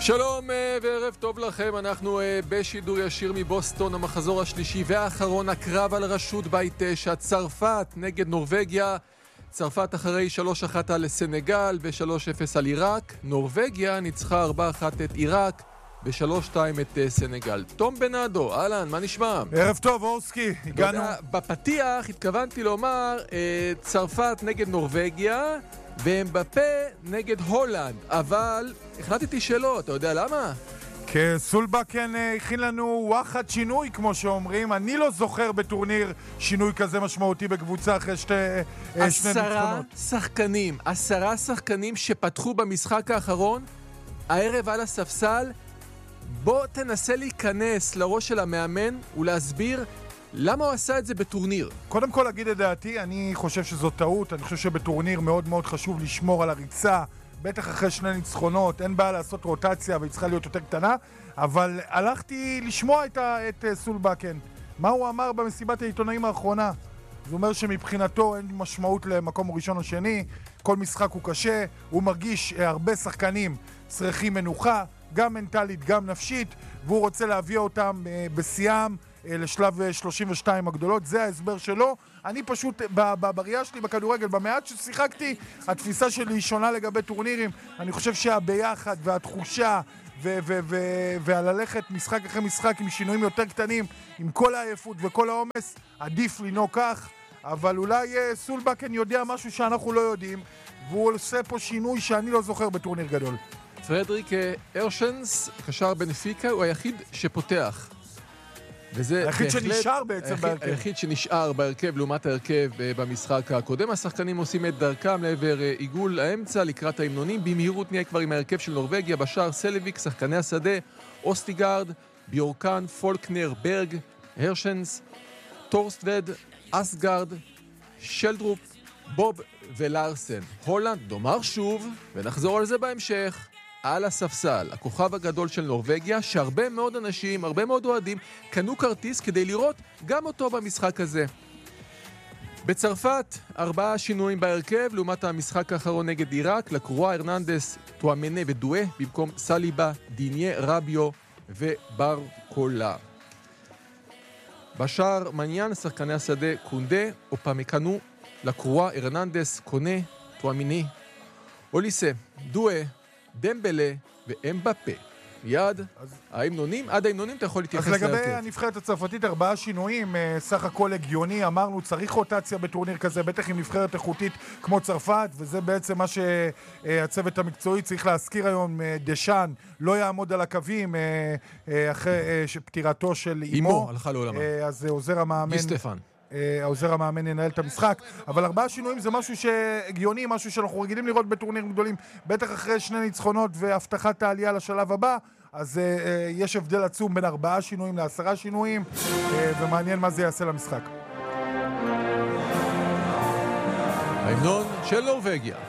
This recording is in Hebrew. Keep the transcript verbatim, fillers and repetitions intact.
שלום וערב טוב לכם, אנחנו בשידור ישיר מבוסטון, המחזור השלישי והאחרון, הקרב על ראשות בית תשע, צרפת נגד נורווגיה. צרפת אחרי שלוש אחת על סנגל ו-שלוש אפס על עיראק. נורווגיה ניצחה ארבע אחת את עיראק ו-שלוש שתיים את סנגל. תום בנאדו, אהלן, מה נשמע? ערב טוב, אורסקי, הגענו. בפתיח התכוונתי לומר צרפת נגד נורווגיה ואמבפה נגד הולנד, אבל החלטתי שלא, אתה יודע למה? כי סולבקן הכין לנו וואחד שינוי, כמו שאומרים. אני לא זוכר בטורניר שינוי כזה משמעותי בקבוצה אחרי שתי, שני ניצחונות. עשרה שחקנים, עשרה שחקנים שפתחו במשחק האחרון, הערב על הספסל. בוא תנסה להיכנס לראש של המאמן ולהסביר למה הוא עשה את זה בטורניר. קודם כל אגיד את דעתי, אני חושב שזו טעות. אני חושב שבטורניר מאוד מאוד חשוב לשמור על הריצה, בטח אחרי שני ניצחונות, אין בעיה לעשות רוטציה והיא צריכה להיות יותר קטנה, אבל הלכתי לשמוע את, ה, את סולבקן. מה הוא אמר במסיבת העיתונאים האחרונה? זה אומר שמבחינתו אין משמעות למקום ראשון או שני, כל משחק הוא קשה, הוא מרגיש הרבה שחקנים צריכים מנוחה, גם מנטלית, גם נפשית, והוא רוצה להביא אותם בשיאם לשלב שלושים ושתיים הגדולות. זה ההסבר שלו. אני פשוט, בבריאה שלי בכדורגל, במעט ששיחקתי, התפיסה שלי היא שונה לגבי טורנירים. אני חושב שהביחד והתחושה ו- ו- ו- והללכת משחק אחרי משחק עם שינויים יותר קטנים, עם כל העייפות וכל העומס, עדיף לנהוג כך. אבל אולי סולבקן יודע משהו שאנחנו לא יודעים, והוא עושה פה שינוי שאני לא זוכר בטורניר גדול. פרדריק הרשנס, קשר בנפיקה, הוא היחיד שפותח. היחיד שנשאר בעצם בהרכב. היחיד שנשאר בהרכב לעומת ההרכב במשחק הקודם. השחקנים עושים את דרכם לעבר עיגול האמצע לקראת ההמנונים. במהירות נהיה כבר עם ההרכב של נורווגיה, בשער סלביק, שחקני השדה, אוסטיגרד, ביורקן, פולקנר, ברג, הרשנס, טורסטווד, אסגרד, שלדרופ, בוב ולארסן. הולנד, נאמר שוב, ונחזור על זה בהמשך, על הספסל, הכוכב הגדול של נורווגיה, שהרבה מאוד אנשים, הרבה מאוד אוהדים, קנו כרטיס כדי לראות גם אותו במשחק הזה. בצרפת, ארבעה שינויים בהרכב, לעומת המשחק האחרון נגד עיראק, לקרואה, הרננדס, טואמנה ודואה, במקום סליבה, דיניה, רביו ובר קולה. בשער מניאן, שחקני השדה, קונדה, אופמקנו, לקרואה, הרננדס, קונה, טואמנה, אוליסה, דואה, דמבלה ואמבפה. יד, ההמנונים, עד ההמנונים אתה יכול להתייחס להרכב. אז לגבי הנבחרת הצרפתית, ארבעה שינויים, סך הכל הגיוני, אמרנו, צריך רוטציה בטורניר כזה, בטח עם נבחרת איכותית כמו צרפת, וזה בעצם מה שהצוות המקצועי צריך להזכיר היום. דשאן לא יעמוד על הקווים אחרי פטירתו של אימו. אימו, הלכה לעולמה. אז עוזר המאמן. גיסטפן. העוזר המאמן ינהל את המשחק, אבל ארבעה שינויים זה משהו שהגיוני, משהו שאנחנו רגילים לראות בטורנירים גדולים, בטח אחרי שני ניצחונות והבטחת העלייה לשלב הבא. אז uh, יש הבדל עצום בין ארבעה שינויים לעשרה שינויים, uh, ומעניין מה זה יעשה למשחק. ההמנון של נורווגיה.